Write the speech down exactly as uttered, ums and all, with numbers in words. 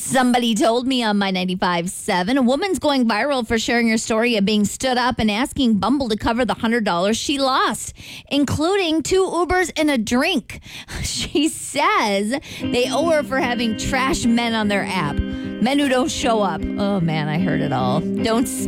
Somebody told me on my ninety-five point seven, a woman's going viral for sharing her story of being stood up and asking Bumble to cover the one hundred dollars she lost, including two Ubers and a drink. She says they owe her for having trash men on their app. Men who don't show up. Oh, man, I heard it all. Don't